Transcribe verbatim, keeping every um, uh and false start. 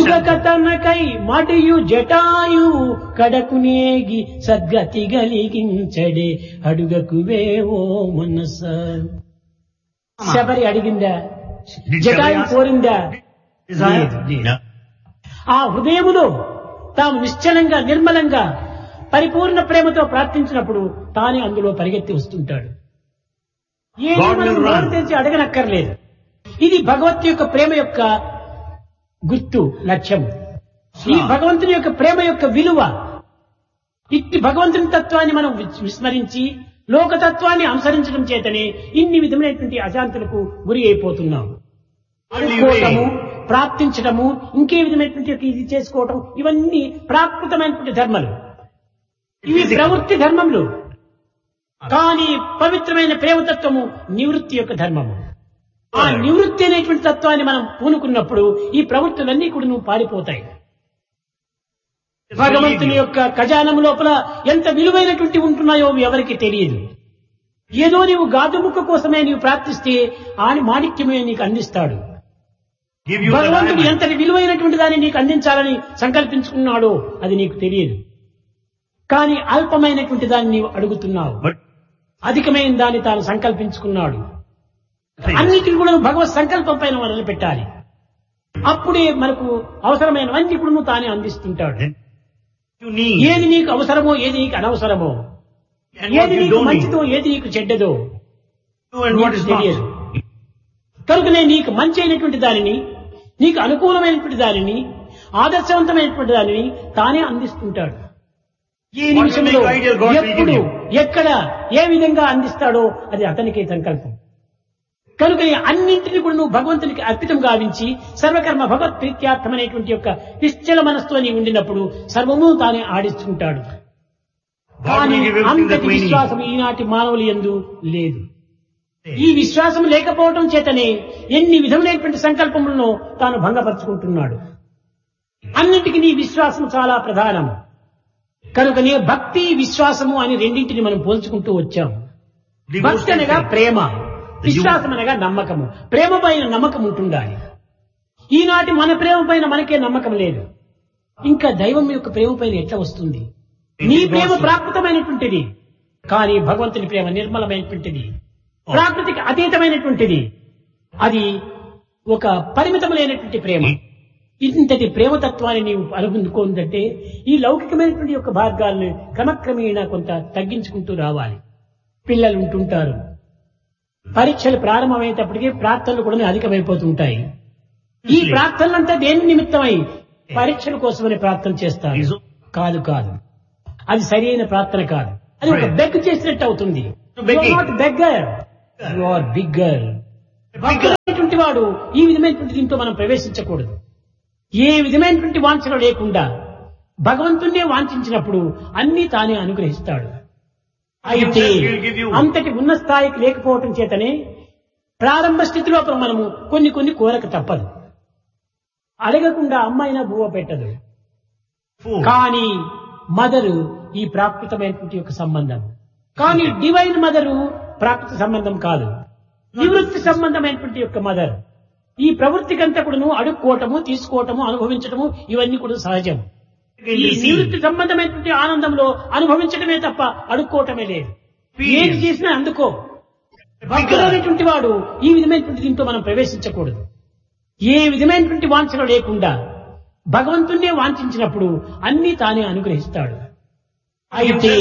అడుగక తనకై మడియు జటాయు కడకునేగి సద్గతి గలిగించడే అడుగకువేవో మనస. శబరి అడిగిందా? జటాయు కోరిందా? లేదు, లేదు. ఆ హృదయములో తాము నిశ్చలంగా నిర్మలంగా పరిపూర్ణ ప్రేమతో ప్రార్థించినప్పుడు తానే అందులో పరిగెత్తి వస్తుంటాడు. ఏది మనం నోరు తెరిచి అడగనక్కర్లేదు. ఇది భగవత్ యొక్క ప్రేమ యొక్క గుర్తు, లక్ష్యం. ఈ భగవంతుని యొక్క ప్రేమ యొక్క విలువ. ఇట్టి భగవంతుని తత్వాన్ని మనం విస్మరించి లోకతత్వాన్ని అనుసరించడం చేతనే ఇన్ని విధమైనటువంటి అశాంతులకు గురి అయిపోతున్నాం. అనుకోవటము, ప్రార్థించడము, ఇంకే విధమైనటువంటి ఇది చేసుకోవటం, ఇవన్నీ ప్రాకృతమైనటువంటి ధర్మాలు. ఇవి ప్రవృత్తి ధర్మములు. కానీ పవిత్రమైన ప్రేమతత్వము నివృత్తి యొక్క ధర్మము. ఆ నివృత్తి అనేటువంటి తత్వాన్ని మనం పూనుకున్నప్పుడు ఈ ప్రవృత్తులన్నీ కూడా నువ్వు పారిపోతాయి. భగవంతుని యొక్క ఖజానం లోపల ఎంత విలువైనటువంటి ఉంటున్నాయో ఎవరికి తెలియదు. ఏదో నీవు గాజుముక్క కోసమే నీవు ప్రార్థిస్తే ఆయన మాణిక్యమే నీకు అందిస్తాడు. భగవంతుడు ఎంతటి విలువైనటువంటి దాన్ని నీకు అందించాలని సంకల్పించుకున్నాడో అది నీకు తెలియదు. కానీ అల్పమైనటువంటి దాన్ని నీవు అడుగుతున్నావు. అధికమైన దాన్ని తాను సంకల్పించుకున్నాడు. అన్నిటిని కూడా భగవత్ సంకల్పం పైన మొదలు పెట్టాలి. అప్పుడే మనకు అవసరమైనవన్నీ కూడా నువ్వు తానే అందిస్తుంటాడు. ఏది నీకు అవసరమో, ఏది నీకు అనవసరమో, ఏది నీకు మంచిదో, ఏది నీకు చెడ్డదో తెలియదు. కనుకనే నీకు మంచి అయినటువంటి దానిని, నీకు అనుకూలమైనటువంటి దానిని, ఆదర్శవంతమైనటువంటి దానిని తానే అందిస్తుంటాడు. ఈ నిమిషంలో ఎప్పుడు, ఎక్కడ, ఏ విధంగా అందిస్తాడో అది అతనికే సంకల్పం. కనుక అన్నింటినీ కూడా నువ్వు భగవంతునికి అర్పితం గావించి సర్వకర్మ భగవత్ ప్రీత్యార్థమైనటువంటి యొక్క నిశ్చల మనస్సుతో నీ ఉండినప్పుడు సర్వము తానే ఆడిస్తుంటాడు. కానీ అంతటి విశ్వాసం ఈనాటి మానవులు యందు లేదు. ఈ విశ్వాసం లేకపోవడం చేతనే ఎన్ని విధములైనటువంటి సంకల్పములను తాను భంగపరుచుకుంటున్నాడు. అన్నిటికీ నీ విశ్వాసం చాలా ప్రధానం. కనుకనే భక్తి, విశ్వాసము అని రెండింటిని మనం పోల్చుకుంటూ వచ్చాం. భక్తి అనగా ప్రేమ, విశ్వాసం అనగా నమ్మకము. ప్రేమ పైన నమ్మకం ఉంటుండాలి. ఈనాటి మన ప్రేమ పైన మనకే నమ్మకం లేదు. ఇంకా దైవం యొక్క ప్రేమ పైన ఎట్లా వస్తుంది? నీ ప్రేమ ప్రాకృతమైనటువంటిది, కానీ భగవంతుని ప్రేమ నిర్మలమైనటువంటిది, ప్రాకృతికి అతీతమైనటువంటిది. అది ఒక పరిమితం లేనటువంటి ప్రేమ. ఇంతటి ప్రేమతత్వాన్ని నీవు అనుకుందంటే ఈ లౌకికమైనటువంటి యొక్క మార్గాలను క్రమక్రమేణా కొంత తగ్గించుకుంటూ రావాలి. పిల్లలు ఉంటుంటారు, పరీక్షలు ప్రారంభమయ్యేటప్పటికీ ప్రార్థనలు కూడా అధికమైపోతుంటాయి. ఈ ప్రార్థనలంతా దేని నిమిత్తమై? పరీక్షల కోసమని ప్రార్థన చేస్తారు. కాదు కాదు, అది సరైన ప్రార్థన కాదు. అది ఒక బెగ్ చేసినట్టు అవుతుంది. Beggar, you are bigger. భక్తులైనటువంటి వాడు ఈ విధమైనటువంటి దీంతో మనం ప్రవేశించకూడదు. ఏ విధమైనటువంటి వాంఛన లేకుండా భగవంతుణ్ణే వాంఛించినప్పుడు అన్ని తానే అనుగ్రహిస్తాడు. అయితే అంతటి ఉన్న స్థాయికి లేకపోవటం చేతనే ప్రారంభ స్థితిలో మనము కొన్ని కొన్ని కోరక తప్పదు. అడగకుండా అమ్మాయినా బువ్వ పెట్టదు. కానీ మదరు ఈ ప్రాకృతమైనటువంటి యొక్క సంబంధం. కానీ డివైన్ మదరు ప్రాకృత సంబంధం కాదు, నివృత్తి సంబంధమైనటువంటి యొక్క మదర్. ఈ ప్రవృత్తికంతా కూడా అడుక్కోవటము, తీసుకోవటము, అనుభవించటము ఇవన్నీ కూడా సహజం. ఈ నివృత్తి సంబంధమైనటువంటి ఆనందంలో అనుభవించడమే తప్ప అడుక్కోవటమే లేదు. ఏది చేసినా అందుకో. భక్తులైనటువంటి వాడు ఈ విధమైనటువంటి దీంతో మనం ప్రవేశించకూడదు. ఏ విధమైనటువంటి వాంఛన లేకుండా భగవంతుణ్ణే వాంఛించినప్పుడు అన్ని తానే అనుగ్రహిస్తాడు. అయితే